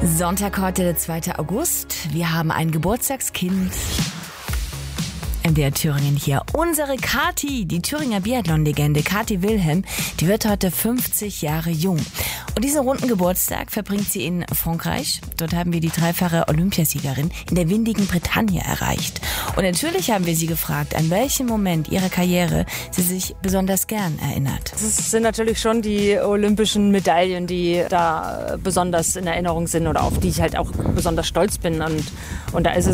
Sonntag heute, der 2. August. Wir haben ein Geburtstagskind. MDR Thüringen hier. Unsere Kathi, die Thüringer Biathlon-Legende Kathi Wilhelm, die wird heute 50 Jahre jung. Und diesen runden Geburtstag verbringt sie in Frankreich. Dort haben wir die dreifache Olympiasiegerin in der windigen Bretagne erreicht. Und natürlich haben wir sie gefragt, an welchem Moment ihrer Karriere sie sich besonders gern erinnert. Das sind natürlich schon die olympischen Medaillen, die da besonders in Erinnerung sind oder auf die ich halt auch besonders stolz bin. Und da ist